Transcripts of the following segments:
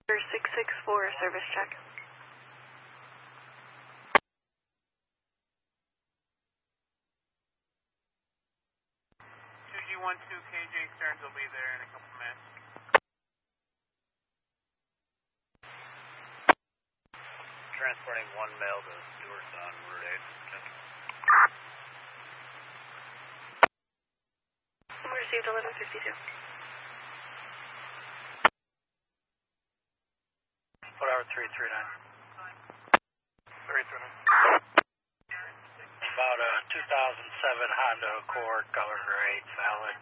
664, service check. 2G12 KJ Stearns will be there in a couple minutes. Transporting one male to Stewart's on Route 8. We received 1152. Whatever, 339. 339. About a 2007 Honda Accord, color gray, valid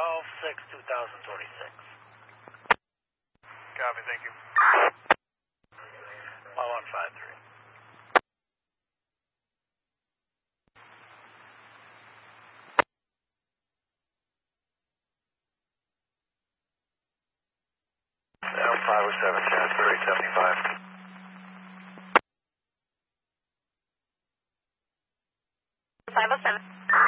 12/6/2026. Copy, thank you. 1153. L507, transfer 875. 507.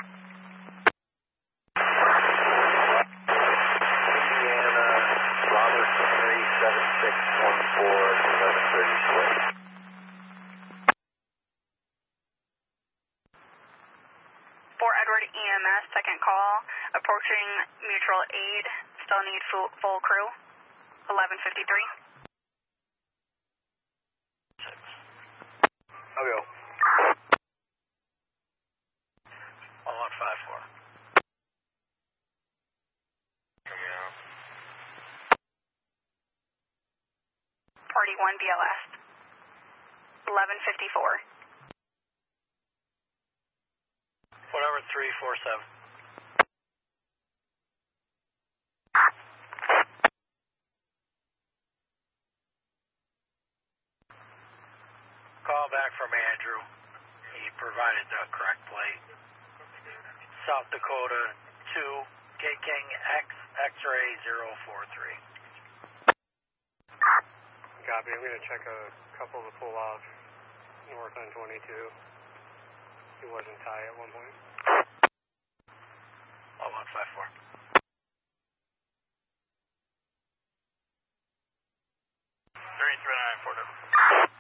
Indiana, Robertson 37614, 1130 For Edward EMS, second call, approaching mutual aid, still need full crew, 1153. I'll go. 1154. Coming out. Party 1 BLS, 1154. Whatever, 347. Call back from Andrew. He provided the correct plate. South Dakota 2, K-King X, X-ray 043. Copy. I'm going to check a couple to pull off north on 22. He wasn't tied at one point. 1154. 339, 4